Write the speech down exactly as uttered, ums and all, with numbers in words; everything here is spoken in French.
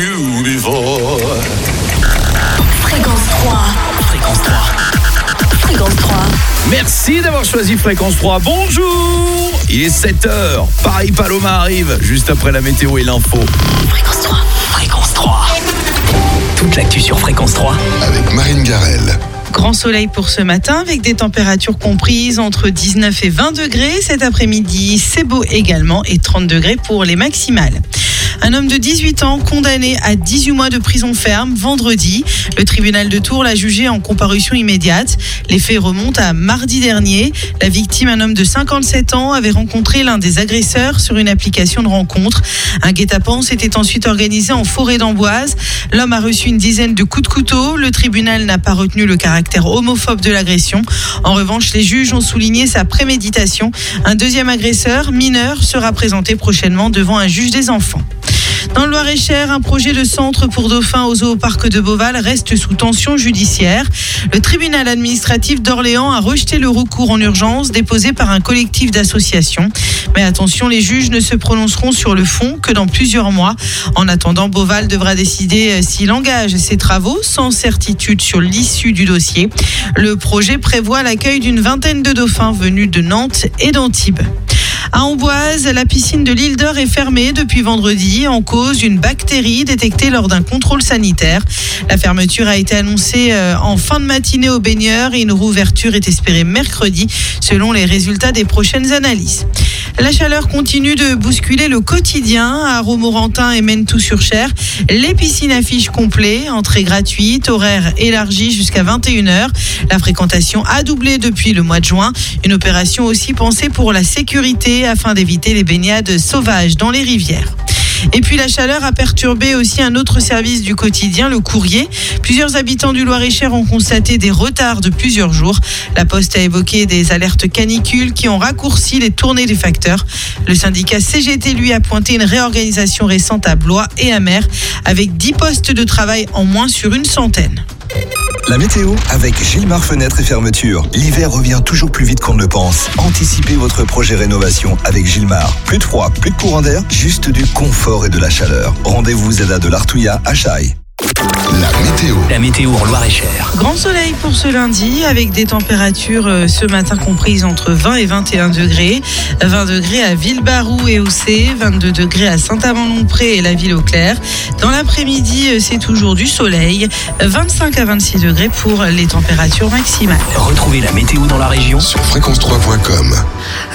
Fréquence trois. Fréquence trois. Fréquence trois. Merci d'avoir choisi Fréquence trois. Bonjour. Il est sept heures. Paris Paloma arrive juste après la météo et l'info. Fréquence trois. Fréquence trois. Toute l'actu sur Fréquence trois avec Marine Garrel. Grand soleil pour ce matin avec des températures comprises entre dix-neuf et vingt degrés. Cet après-midi, c'est beau également et trente degrés pour les maximales. Un homme de dix-huit ans condamné à dix-huit mois de prison ferme vendredi. Le tribunal de Tours l'a jugé en comparution immédiate. Les faits remontent à mardi dernier. La victime, un homme de cinquante-sept ans, avait rencontré l'un des agresseurs sur une application de rencontre. Un guet-apens s'était ensuite organisé en forêt d'Amboise. L'homme a reçu une dizaine de coups de couteau. Le tribunal n'a pas retenu le caractère homophobe de l'agression. En revanche, les juges ont souligné sa préméditation. Un deuxième agresseur, mineur, sera présenté prochainement devant un juge des enfants. Dans le Loir-et-Cher, un projet de centre pour dauphins au zooparc de Beauval reste sous tension judiciaire. Le tribunal administratif d'Orléans a rejeté le recours en urgence déposé par un collectif d'associations. Mais attention, les juges ne se prononceront sur le fond que dans plusieurs mois. En attendant, Beauval devra décider s'il engage ses travaux sans certitude sur l'issue du dossier. Le projet prévoit l'accueil d'une vingtaine de dauphins venus de Nantes et d'Antibes. À Amboise, la piscine de l'île d'Eur est fermée depuis vendredi en cause d'une bactérie détectée lors d'un contrôle sanitaire. La fermeture a été annoncée en fin de matinée aux baigneurs et une rouverture est espérée mercredi selon les résultats des prochaines analyses. La chaleur continue de bousculer le quotidien à Romorantin et Menetou-sur-Cher. Les piscines affichent complet, entrée gratuite, horaire élargi jusqu'à vingt et une heures. La fréquentation a doublé depuis le mois de juin. Une opération aussi pensée pour la sécurité afin d'éviter les baignades sauvages dans les rivières. Et puis la chaleur a perturbé aussi un autre service du quotidien, le courrier. Plusieurs habitants du Loir-et-Cher ont constaté des retards de plusieurs jours. La Poste a évoqué des alertes canicules qui ont raccourci les tournées des facteurs. Le syndicat C G T, lui, a pointé une réorganisation récente à Blois et à Mer, avec dix postes de travail en moins sur une centaine. La météo avec Gilmar Fenêtres et Fermetures. L'hiver revient toujours plus vite qu'on ne le pense. Anticipez votre projet rénovation avec Gilmar. Plus de froid, plus de courant d'air, juste du confort et de la chaleur. Rendez-vous Zeda de l'Artouillat à Chaille. La météo. La météo en Loir-et-Cher. Grand soleil pour ce lundi avec des températures euh, ce matin comprises entre vingt et vingt et un degrés. vingt degrés à Villebarou et Auxey, vingt-deux degrés à Saint-Amand-Lompré et la ville au Clair. Dans l'après-midi, euh, c'est toujours du soleil. vingt-cinq à vingt-six degrés pour les températures maximales. Retrouvez la météo dans la région Sur fréquence trois point com.